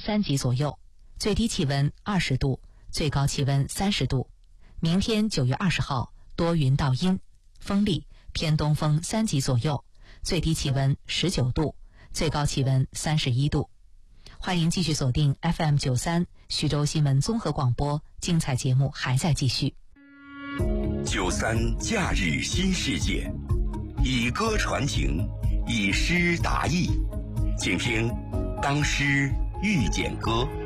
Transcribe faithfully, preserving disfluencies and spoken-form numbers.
三级左右，最低气温二十度，最高气温三十度。明天九月二十号多云到阴，风力偏东风三级左右，最低气温十九度，最高气温三十一度。欢迎继续锁定 F M 九三徐州新闻综合广播，精彩节目还在继续。 九三假日新世界，以歌传情，以诗达意，请听当诗遇见歌。